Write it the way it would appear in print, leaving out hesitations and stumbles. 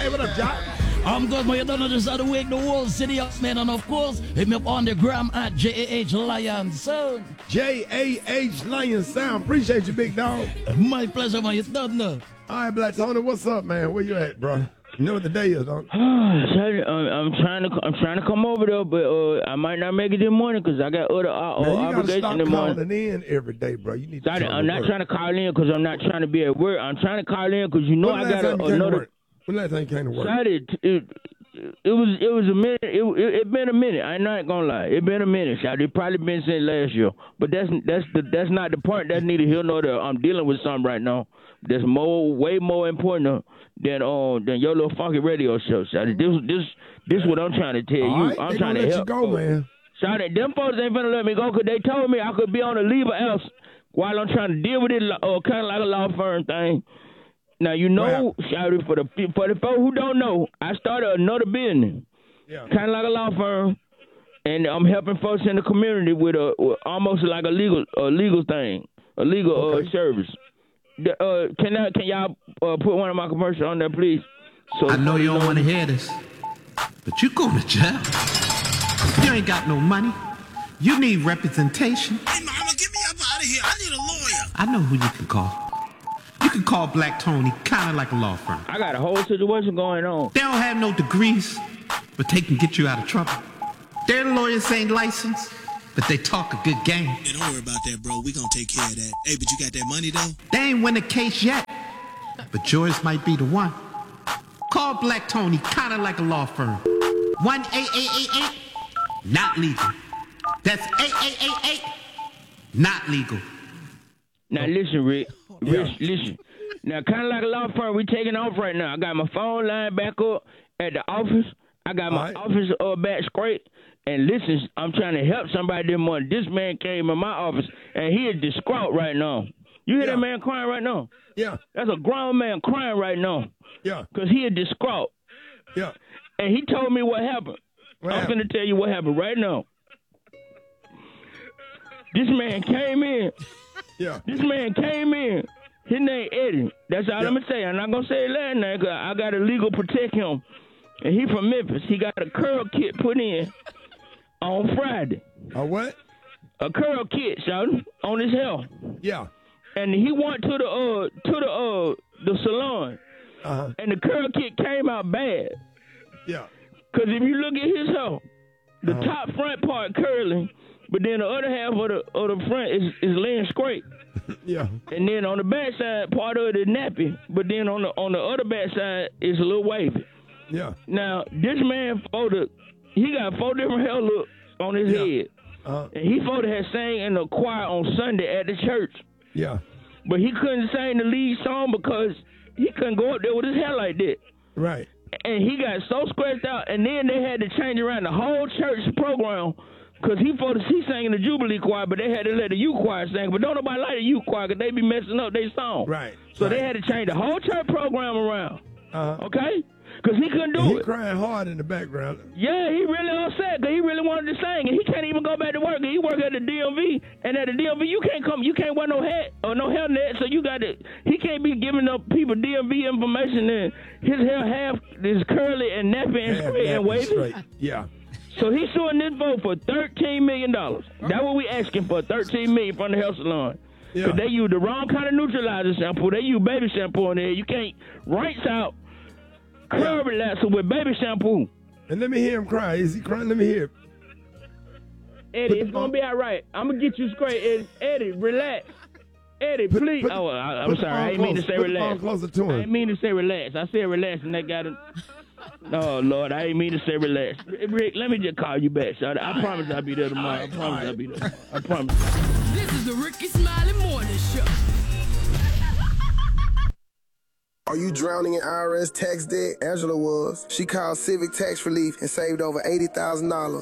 Hey, what up, Jock? I'm good, man. You don't know just how to wake the whole city up, man. And of course, hit me up on the gram at JAH Lion Sound. JAH Lion Sound. Appreciate you, big dog. My pleasure, man. You don't know. All right, Black Tony, what's up, man? Where you at, bro? You know what the day is, don't you? I'm trying to come over there, but I might not make it this morning because I got other obligations in the morning. Calling in every day, bro. You need to. I'm not trying to call in because I'm not trying to be at work. I'm trying to call in because I got another. When last time you came to work? It was a minute. It been a minute. I'm not gonna lie. It been a minute. It probably been since last year. But that's not the point. That's neither here nor there. I'm dealing with something right now that's way more important than your little funky radio show. This what I'm trying to tell you. Right, I'm trying to help. You go, man. Them folks ain't finna let me go because they told me I could be on a leave else while I'm trying to deal with it, kind of like a law firm thing. Now, Shouty, for the folks who don't know, I started another business, kind of like a law firm, and I'm helping folks in the community with almost like a legal thing, a legal service. Can y'all put one of my commercials on there, please? So I know you don't want to hear this, but you go to jail. You ain't got no money. You need representation. Hey, mama, get me up out of here. I need a lawyer. I know who you can call. You can call Black Tony, kind of like a law firm. I got a whole situation going on. They don't have no degrees, but they can get you out of trouble. Their lawyers ain't licensed, but they talk a good game. Hey, don't worry about that, bro. We gonna take care of that. Hey, but you got that money, though? They ain't win a case yet, but yours might be the one. Call Black Tony, kind of like a law firm. 1-888-8, not legal. That's 8888, not legal. Now listen, Rick. Listen. Now, kind of like a law firm, we taking off right now. I got my phone line back up at the office. I got my office back straight. And listen, I'm trying to help somebody this morning. This man came in my office, and he is distraught right now. You hear that man crying right now? Yeah. That's a grown man crying right now. Yeah. Because he is distraught. Yeah. And he told me what happened. I'm going to tell you what happened right now. This man came in. Yeah. This man came in. His name Eddie. That's all I'm going to say. I'm not going to say his last name because I got to legal protect him. And he from Memphis. He got a curl kit put in on Friday. A what? A curl kit, son, on his hair. Yeah. And he went to the salon. Uh-huh. And the curl kit came out bad. Yeah. Because if you look at his hair, the top front part curling, but then the other half of the front is laying straight. Yeah. And then on the back side, part of it is nappy, but then on the other back side is a little wavy. Yeah. Now, this man he got 4 different hair looks on his head. And he had sang in the choir on Sunday at the church. Yeah. But he couldn't sing the lead song because he couldn't go up there with his hair like that. Right. And he got so scratched out, and then they had to change around the whole church program because he sang in the Jubilee choir, but they had to let the youth choir sing. But don't nobody like the youth choir because they be messing up their song. Right. So they had to change the whole church program around. Okay? Because he couldn't do it. He crying hard in the background. Yeah, he really upset because he really wanted to sing, and he can't even go back to work. He work at the DMV, and at the DMV you can't wear no hat or no hairnet, so he can't be giving up people DMV information, and his hair half is curly and nappy and straight and wavy. Yeah. So he's suing this vote for $13 million. That's what we asking for, $13 million from the hair salon. Because they use the wrong kind of neutralizer shampoo. They use baby shampoo in there. You can't rinse out curl relaxer with baby shampoo. And let me hear him cry. Is he crying? Let me hear. Eddie, it's going to be all right. I'm going to get you straight. Eddie, relax. Eddie, please. I'm sorry. I didn't mean to say relax. Closer to him. I didn't mean to say relax. I said relax, and that got it. No, Lord, I didn't mean to say relax. Rick, let me just call you back, son. I promise I'll be there tomorrow. I promise I'll be there. I promise. This is the Ricky Smiley Morning Show. Are you drowning in IRS tax debt? Angela was. She called Civic Tax Relief and saved over $80,000.